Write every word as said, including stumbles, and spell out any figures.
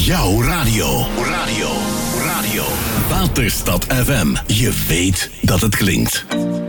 Jouw radio. Radio. Radio. Waterstad F M. Je weet dat het klinkt.